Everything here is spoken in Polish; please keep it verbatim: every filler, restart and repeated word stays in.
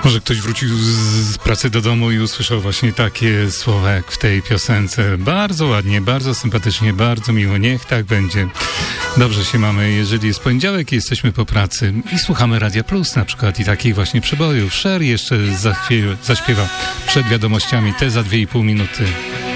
Może ktoś wrócił z pracy do domu i usłyszał właśnie takie słowa jak w tej piosence. Bardzo ładnie, bardzo sympatycznie, bardzo miło. Niech tak będzie. Dobrze się mamy, jeżeli jest poniedziałek i jesteśmy po pracy i słuchamy Radia Plus na przykład i takich właśnie przebojów. Cher jeszcze zachwie- zaśpiewa przed wiadomościami te za dwie i pół minuty.